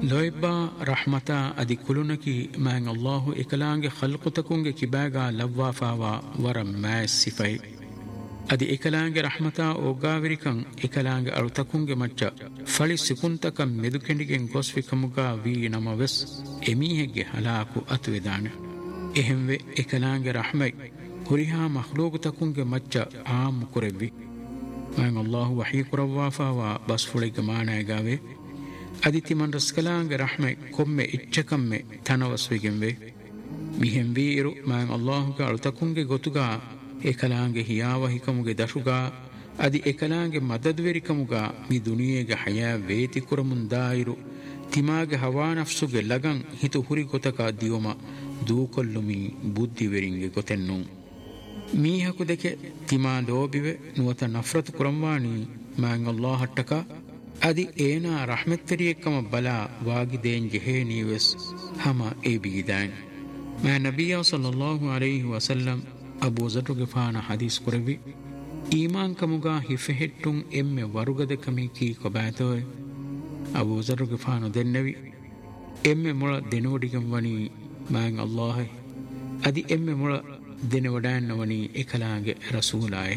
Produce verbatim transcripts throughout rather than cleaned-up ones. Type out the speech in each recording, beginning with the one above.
ಲೊಯ್ಬಾ ರಹ್ಮತ ಅದಿ ಕುಲುನಕಿ ಮ್ಯಾಂಗ್ ಅಲ್ಲಾಹು ಇಕಲಾಂಗೆ ಖಲ್ಕುತಕುಂಗೆ ಕಿಬಾಗ ಲವ್ವಾಫಾವಾ ವರ ಮ್ಯಾಸ್ ಸಿಫೈ ಅದಿ ಇಕಲಾಂಗೆ ರಹ್ಮತ ಒಗ್ಗಾವಿರಿಕಂ ಇಕಲಾಂಗೆ ಅಳುತಕುಂಗೆ ಮಚ್ಚ ಫಳಿ ಸಿಕುಂತಕಂ ಮೆದುಕೆಂಡಿಗೆಂ ಗೊಸ್ವಿಕಮುಗ ವಿ ನಮವೆಸ್ ಎಮೀಹೆಗ್ಗೆ ಹಲಾಕು ಅತುವೆದಾನೆ ಎಹೆಂವೆ ಇಕಲಾಂಗೆ ರಹ್ಮೈ ಹುರಿಹಾ ಮಖ್ಲೂಗುತಕುಂಗೆ ಮಚ್ಚ ಆಮ್ ಕುರೆವ್ವಿ ಮ್ಯಾಂಗ್ ಅಲ್ಲಾಹು ವಹೀ ಕುರವ್ವಾಫಾವಾ ಬಸ್ ಫುಳಿಗೆ ಮಾನಾಯಗಾವೆ ಅದಿತಿ ಮನ್ ರಸ್ಕಲಾಂಗೆ ರಹ್ಮೆ ಕೊಮ್ಮೆ ಇಚ್ಚಕಮ್ಮೆ ತನವಸ್ವಿಗೆಂವೆ ಮಿಹೆಂ ವೀರು ಮ್ಯಾಂಗ್ ಅಲ್ಲಾಹುಗೆ ಅಳುತಕುಂಗೆ ಗೊತುಗ ಏಕಲಾಂಗೆ ಹಿಯಾವಹಿಕಮುಗೆ ದಶುಗ ಅದಿ ಏಕಲಾಂಗೆ ಮದದ್ವೆರಿಕಮುಗ ಮಿ ದುನಿಯೆಗೆ ಹಯಾ ವೇತಿ ಕುರಮುಂದಾಯಿರು ತಿಮಾಗೆ ಹವಾ ನಫ್ಸುಗೆ ಲಗಂ ಹಿತು ಹುರಿ ಗೊತಕ ದಿಯೋಮ ದೂಕೊಲ್ಲುಮಿ ಬುದ್ಧಿವೆರಿಂಗೆ ಗೊತೆನ್ನು ಮೀಹಕು ದೆಕೆ ತಿಮಾ ಲೋಬಿವೆ ನುವತ ನಫ್ರತ್ ಕುರಂವಾಣಿ ಮ್ಯಾಂಗ್ ಅಲ್ಲಾಹಟ್ಟಕ ಅದಿ ಏನಾ ರಹಮತ್ತೆರಿಯಕ್ಕಮ ಬಲಾ ವಾಗಿದೇನ್ ಜೆಹೇ ನೀವೆಸ್ ಹಮ ಎ ಬೀದಾನ್ ಮಾ ನಬಿಯ ಸಲ್ಲಲ್ಲಾಹು ಅಲೈಹಿ ವಸಲ್ಲಂ ಅಬೂ ಜರ್ ಗಿಫಾನ ಹದೀಸ್ ಕುರವಿ ಈಮಾನ್ ಕಮುಗಾ ಹಿಫೆಹಿಟ್ಟುಂ ಎಮ್ಮೆ ವರುಗದ ಕಮಿ ಕೀ ಕೊಬಾತೋಯ್ ಅಬೂ ಜರ್ ಗಿಫಾನು ದೆನ್ನವಿ ಎಮ್ಮೆ ಮುಳ ದೆನೋಡಿಗಂ ವನಿ ಮ್ಯಾಂಗ್ ಅಲ್ಲಾಹ್ ಅದಿ ಎಮ್ಮೆ ಮುಳ ದೆನವಡಾನ್ನ ವನಿ ಎಕಲಾಗೆ ರಸೂಲಾಯ್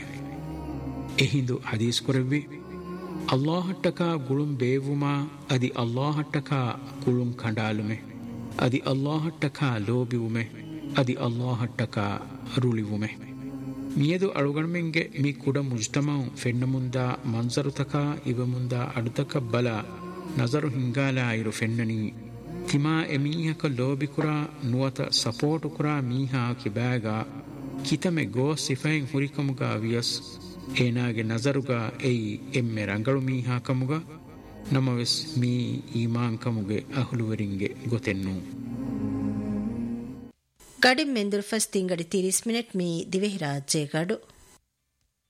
ಎಹಿಂದು ಹದೀಸ್ ಕುರವಿ ಅಲ್ಲಾಹಟ್ಟಕ ಗುಳುಂ ಬೇವುಮಾ ಅದಿ ಅಲ್ಲಾಹಟ್ಟಕ ಕುಳುಂ ಕಂಡಾಲುಮೆ ಅದಿ ಅಲ್ಲಾಹಟ್ಟಕ ಲೋಬಿವುಮೆ ಅದಿ ಅಲ್ಲಾಹಟ್ಟಕ ರುಳಿವುಮೆ ಮಿಯದು ಅಳುಗಣ್ಮೆಂಗೆ ಮಿ ಕುಡ ಮುಜ್ತಮಂ ಫೆನ್ನ ಮುಂದ ಮಂಜರುತಕ ಇವ ಮುಂದ ಅಡುತಕ ಬಲ ನಜರು ಹಿಂಗಾಲ ಇರು ಫೆನ್ನನಿ ತಿಮಾ ಎಮೀಹಕ ಲೋಬಿ ಕುರ ನುವತ ಸಪೋರ್ಟು ಕುರ ಮೀಹಾ ಕಿಬಾಗ ಕಿತಮೆ ಗೋ ಸಿಫೈನ್ ಹುರಿಕಮುಗ ವಿಯಸ್ ಏನಾಗೆ ನಜರುಗ ಎಯಿ ಎಮ್ಮೆ ರಂಗಳು ಮೀಹಾ ಕಮುಗ ನಮವೆಸ್ ಮೀ ಈಮಾನ್ ಕಮುಗೆ ಅಹುಲುವರಿಂಗೆ ಗೊತೆನ್ನು ಗಡಿಂ ಮೆಂದುರ್ ಫಸ್ ತಿಂಗಡಿ ತೀರಿಸ್ ಮಿನಿಟ್ ಮೀ ದಿವೆಹಿ ರಾಜ್ಯ ಗಡು